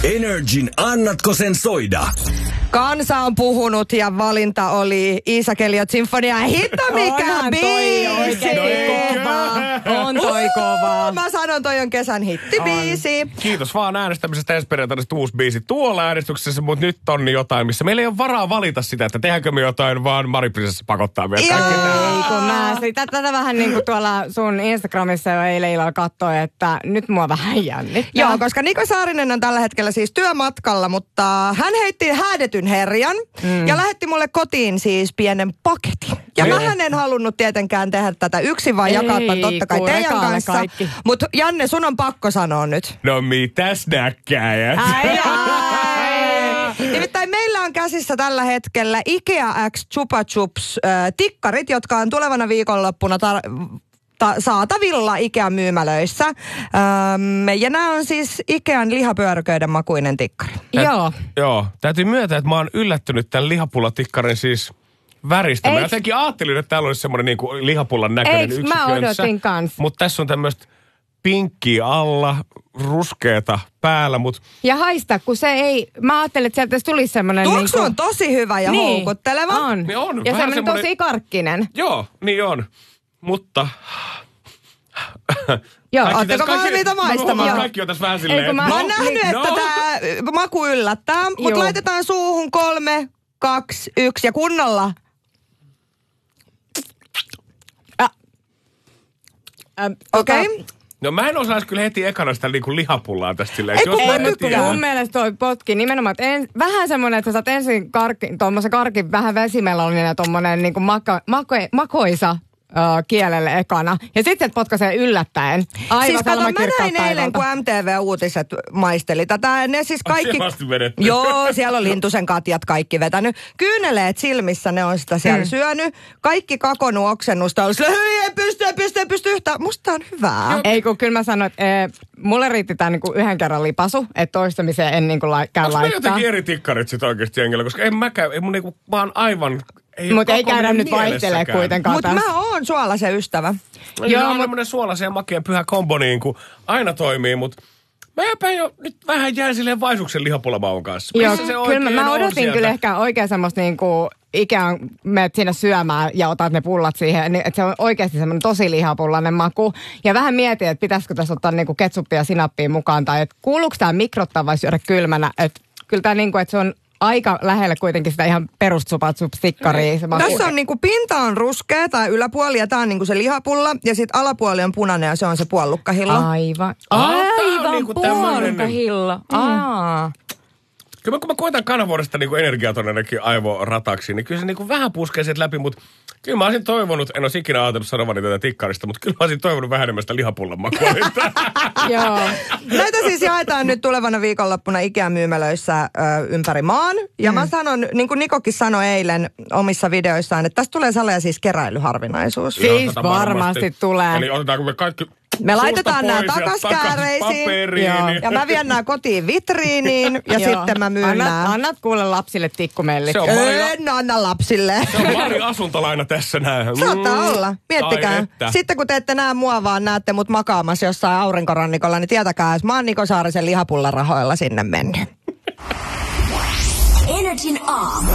Energin annatko sen soida? Kansa on puhunut ja valinta oli Iisak Eliot Sinfonia. Hitto mikä biisi! On toi kova. Mä sanon, toi on kesän hittibiisi. Kiitos vaan äänestämisestä ensi perjantaina uusi biisi tuolla äänestyksessä, mutta nyt on jotain, missä meillä ei ole varaa valita sitä, että tehdäänkö me jotain, vaan Mariprinsessa pakottaa meidät kaikki tähän. Ei, kun mä tätä vähän niin kuin tuolla sun Instagramissa jo eilen illalla katsoin, että nyt mua vähän jännittää. Joo, koska Niko Saarinen on tällä hetkellä siis työmatkalla, mutta hän heitti häädetyn herjan ja lähetti mulle kotiin siis pienen paketin. Ja mä en halunnut tietenkään tehdä tätä yksin, vaan jakaa tämän totta kai teidän kanssa. Mutta Janne, sun on pakko sanoa nyt. No mitäs näkkäjät? Nimittäin meillä on käsissä tällä hetkellä Ikea X Chupa Chups tikkarit, jotka on tulevana viikonloppuna saatavilla Ikean myymälöissä. Ja nämä on siis Ikean lihapyöryköiden makuinen tikkari. Joo, täytyy myöntää, että mä oon yllättynyt tämän lihapullatikkarin siis väristä. Mä jotenkin ajattelin, että täällä olisi semmoinen niin kuin lihapullan näköinen yksikönsä. Mä odotin kanssa. Mutta tässä on tämmöistä pinkkiä alla, ruskeata päällä, Ja haista, kun se ei... Mä ajattelin, että sieltä tulisi semmoinen... Tuoksu on tosi hyvä ja houkutteleva. On. Niin on. Ja semmoinen tosi karkkinen. Joo, niin on. Mutta... Joo, ootteko valmiita maistamaan? Kaikki on tässä vähän silleen... Mä oon nähnyt, että tää maku yllättää, mutta laitetaan suuhun 3, 2, 1 ja kunnolla. Okei. No mä en osaisi kyllä heti ekana sitä niinku lihapullaa tästä silleen. Ei, mun mielestä toi potki nimenomaan, että vähän semmoinen, että sä saat ensin tuommoisen karkin vähän vesimeloninen ja tommonen niinku makoisa kielelle ekana. Ja sitten et potkaisee yllättäen. Aivan siis kato, mä näin eilen, kun MTV-uutiset maisteli tätä. Ne siis kaikki... Joo, siellä on Lintusen Katjat kaikki vetänyt. Kyyneleet silmissä ne on sitä siellä syönyt. Kaikki kakonut oksennusta. On silleen, ei pysty yhtään. Musta on hyvää. Ei, kun kyllä mä sanoin, että mulle riitti tää niinku yhden kerran lipasu, että toistamiseen en niinku käy laittaa. Onko jotenkin eri tikkarit sit oikeesti jengillä? Koska en mäkään, mä oon aivan... Mutta ei käydä nyt vaihtelee kuitenkaan. Mutta mä oon suolaisen ystävä. Joo, on tämmönen suolaisen ja makeen pyhä kombo niin kuin aina toimii, mutta mäpä jo nyt vähän jään silleen vaisuksen lihapulamaun kanssa. Joo, kyllä mä odotin kyllä ehkä oikein semmoista niinku ikään menet siinä syömään ja otat ne pullat siihen, että se on oikeasti semmoinen tosi lihapullainen maku. Ja vähän mietin, että pitäisikö tässä ottaa niinku ketsuppia ja sinappia mukaan, tai että kuuluuko tämä mikrottaa vai syödä kylmänä. Että kyllä tämä niinku, että se on aika lähelle kuitenkin sitä ihan perustsupatsup-tikkaria. Tässä on niinku pinta on ruskea tai yläpuoli ja tää on niinku se lihapulla ja sit alapuoli on punainen ja se on se puolukkahillo. Aivan niinku puolukkahillo. Kyllä kun mä koitan kanavoida niinku energiaa tonne ainakin aivorataksiin, niin kyllä se niinku vähän puskee sieltä läpi, mutta kyllä mä olisin toivonut, en olisi ikinä ajatellut sanomani tätä tikkarista, mutta kyllä mä olisin toivonut vähän enemmän sitä lihapullan makua. Joo. Näitä siis jaetaan nyt tulevana viikonloppuna Ikean myymälöissä ympäri maan. Ja mä sanon, niin kuin Nikokin sanoi eilen omissa videoissaan, että tästä tulee sellainen siis keräilyharvinaisuus. Siis varmasti tulee. Eli otetaanko me kaikki... Me laitetaan nämä takaskääreisiin ja mä vien nämä kotiin vitriiniin ja sitten mä myyn nämä. Annat kuule lapsille tikkumellit. En anna lapsille. Se on Mari asuntolaina tässä näin. Saattaa olla. Miettikää. Sitten kun te ette näe mua, vaan näette mut makaamassa jossain aurinkorannikolla, niin tietäkää, että mä oon Niko Saarisen lihapullarahoilla sinne mennyt. Energin aamu.